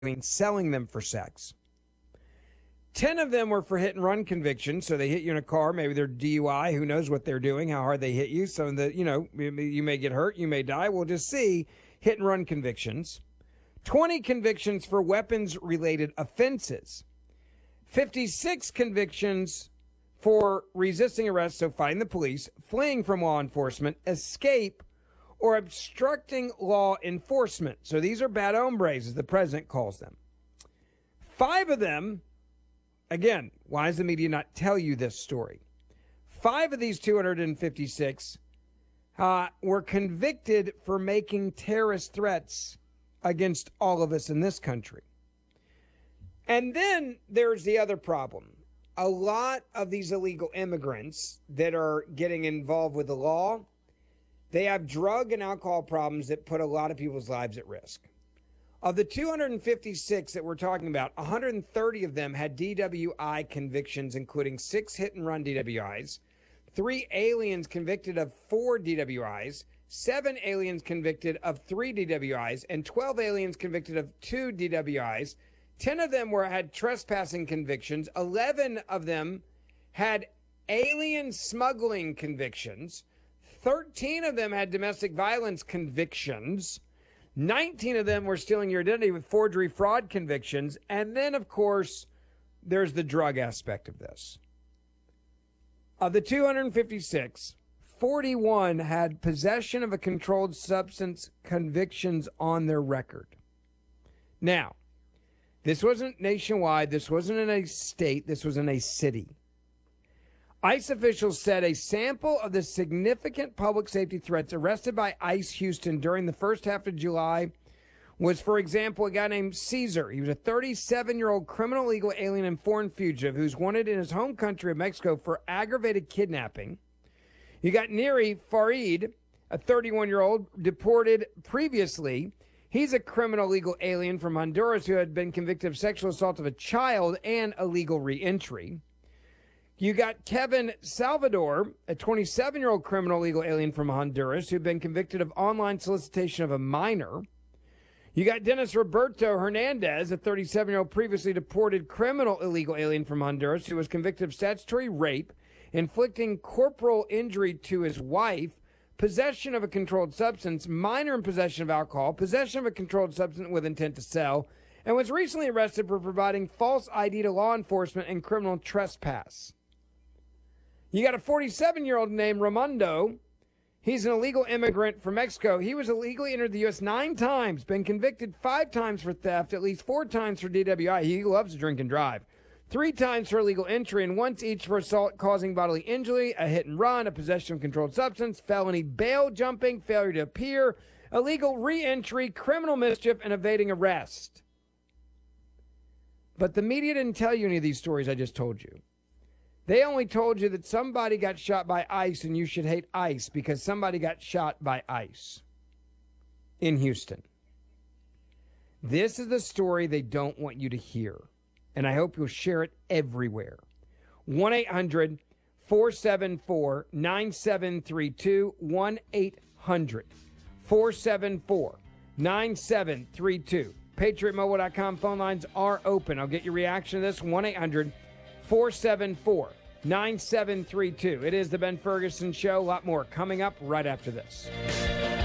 selling them for sex. 10 of them were for hit and run convictions. So they hit you in a car. Maybe they're DUI. Who knows what they're doing, how hard they hit you. So that, you may get hurt. You may die. We'll just see hit and run convictions. 20 convictions for weapons related offenses. 56 convictions for resisting arrest. So fighting the police, fleeing from law enforcement, escape, or obstructing law enforcement. So these are bad hombres, as the president calls them. 5 of them, again, why does the media not tell you this story? 5 of these 256 were convicted for making terrorist threats against all of us in this country. And then there's the other problem. A lot of these illegal immigrants that are getting involved with the law, they have drug and alcohol problems that put a lot of people's lives at risk. Of the 256 that we're talking about, 130 of them had DWI convictions, including 6 hit-and-run DWIs, 3 aliens convicted of 4 DWIs, 7 aliens convicted of 3 DWIs, and 12 aliens convicted of 2 DWIs. 10 of them had trespassing convictions. 11 of them had alien smuggling convictions. 13 of them had domestic violence convictions. 19 of them were stealing your identity with forgery fraud convictions. And then, of course, there's the drug aspect of this. Of the 256, 41 had possession of a controlled substance convictions on their record. Now, this wasn't nationwide. This wasn't in a state. This was in a city. ICE officials said a sample of the significant public safety threats arrested by ICE Houston during the first half of July was, for example, a guy named Caesar. He was a 37-year-old criminal illegal alien and foreign fugitive who's wanted in his home country of Mexico for aggravated kidnapping. You got Neri Farid, a 31-year-old deported previously. He's a criminal illegal alien from Honduras who had been convicted of sexual assault of a child and illegal reentry. You got Kevin Salvador, a 27-year-old criminal illegal alien from Honduras who had been convicted of online solicitation of a minor. You got Dennis Roberto Hernandez, a 37-year-old previously deported criminal illegal alien from Honduras who was convicted of statutory rape, inflicting corporal injury to his wife, possession of a controlled substance, minor in possession of alcohol, possession of a controlled substance with intent to sell, and was recently arrested for providing false ID to law enforcement and criminal trespass. You got a 47-year-old named Ramondo. He's an illegal immigrant from Mexico. He was illegally entered the U.S. 9 times, been convicted 5 times for theft, at least 4 times for DWI. He loves to drink and drive. 3 times for illegal entry and once each for assault causing bodily injury, a hit and run, a possession of controlled substance, felony bail jumping, failure to appear, illegal re-entry, criminal mischief, and evading arrest. But the media didn't tell you any of these stories I just told you. They only told you that somebody got shot by ICE and you should hate ICE because somebody got shot by ICE in Houston. This is the story they don't want you to hear. And I hope you'll share it everywhere. 1-800-474-9732. 1-800-474-9732. PatriotMobile.com phone lines are open. I'll get your reaction to this. 1-800-474-9732. It is the Ben Ferguson Show. A lot more coming up right after this.